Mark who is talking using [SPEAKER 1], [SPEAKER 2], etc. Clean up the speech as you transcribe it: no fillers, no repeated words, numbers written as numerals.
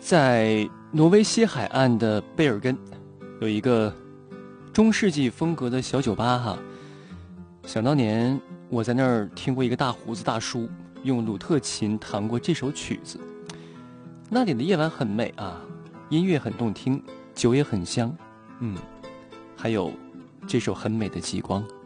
[SPEAKER 1] 在挪威西海岸的贝尔根，有一个中世纪风格的小酒吧哈。想当年我在那儿听过一个大胡子大叔用鲁特琴弹过这首曲子。那里的夜晚很美啊，音乐很动听，酒也很香，还有这首很美的极光。